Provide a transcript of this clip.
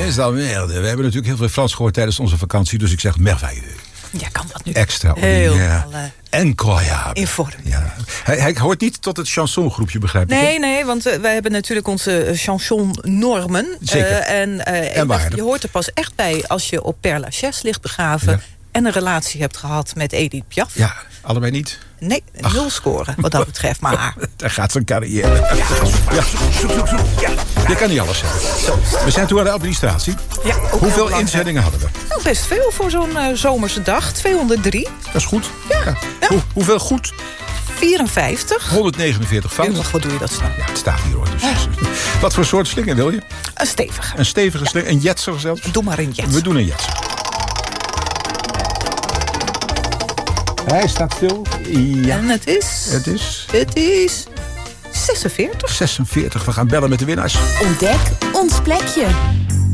is dan merde. We hebben natuurlijk heel veel Frans gehoord tijdens onze vakantie. Dus ik zeg merveilleux. Ja, kan dat nu? Extraordinair. Incroyable. In vorm. Ja. Hij hoort niet tot het chansongroepje, begrijp ik? Nee, want wij hebben natuurlijk onze chansonnormen. Zeker. En waarden. je hoort er pas echt bij als je op Père Lachaise ligt begraven... Ja. en een relatie hebt gehad met Edith Piaf. Ja, allebei niet. Nee, 0 scoren wat dat betreft. Maar Daar gaat zijn carrière. Ja. Je kan niet alles zeggen. We zijn toe aan de administratie. ja, ook heel Hoeveel belangrijk. inzendingen hadden we? Nou, best veel voor zo'n zomerse dag. 203. Dat is goed. Ja. Hoeveel goed? 54. 149 fout. Wat doe je dat snel? Ja, het staat hier hoor. Dus. Wat voor soort slinger wil je? Een stevige. Een stevige slinger? Een jetser zelfs? Doe maar een jet. We doen een jetser. Hij staat stil. Ja. En het is... Het is 46. 46. We gaan bellen met de winnaars. Ontdek ons plekje.